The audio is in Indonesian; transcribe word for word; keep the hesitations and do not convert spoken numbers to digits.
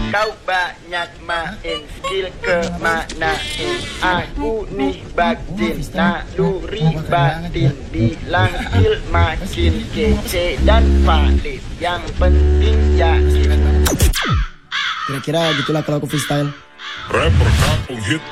Kau banyak main skill kemanain. Aku nih batin naluri batin. Bilang skill makin kece dan valid. Yang penting yakin. Kira-kira gitulah kalau aku freestyle. Rapper kampung hit